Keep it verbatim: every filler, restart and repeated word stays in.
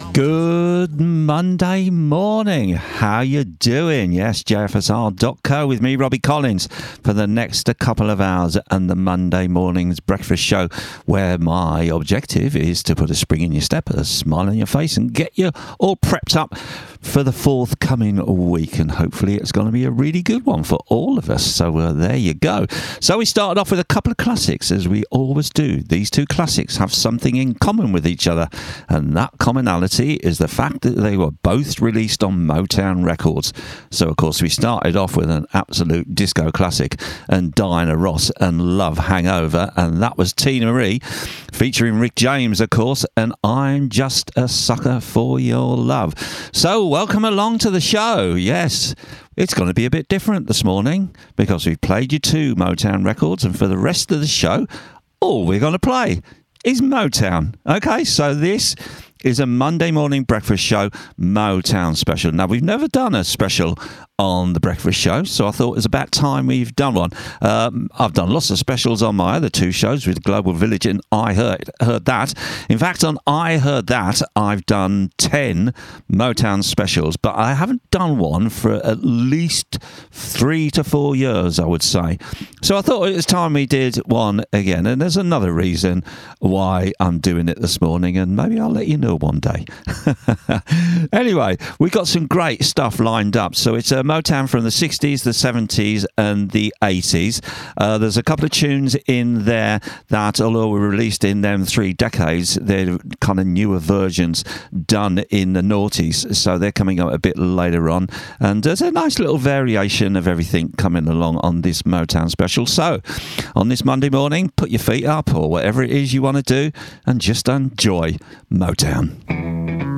Good Monday morning. How you doing? Yes, J F S R dot co with me, Robbie Collins, for the next couple of hours and the Monday morning's breakfast show, where my objective is to put a spring in your step, a smile on your face, and get you all prepped up for the forthcoming week. And hopefully it's going to be a really good one for all of us. So uh, there you go. So we started off with a couple of classics, as we always do. These two classics have something in common with each other, and that commonality is the fact that they were both released on Motown Records. So of course we started off with an absolute disco classic and Diana Ross and Love Hangover, and that was Tina Marie featuring Rick James, of course, and I'm Just a Sucker for Your Love. So welcome along to the show. Yes, it's going to be a bit different this morning because we've played you two Motown records, and for the rest of the show all we're going to play is Motown. Okay, so this is a Monday morning breakfast show Motown special. Now, we've never done a special on the breakfast show, so I thought it was about time we've done one. Um, I've done lots of specials on my other two shows with Global Village and I Heard, Heard That. In fact, on I Heard That, I've done ten Motown specials, but I haven't done one for at least three to four years, I would say. So I thought it was time we did one again, and there's another reason why I'm doing it this morning, and maybe I'll let you know one day. Anyway, we got some great stuff lined up. So it's a Motown from the sixties, the seventies and the eighties. Uh, there's a couple of tunes in there that, although were released in them three decades, they're kind of newer versions done in the noughties, so they're coming up a bit later on, and there's a nice little variation of everything coming along on this Motown special. So on this Monday morning, put your feet up or whatever it is you want to do and just enjoy Motown.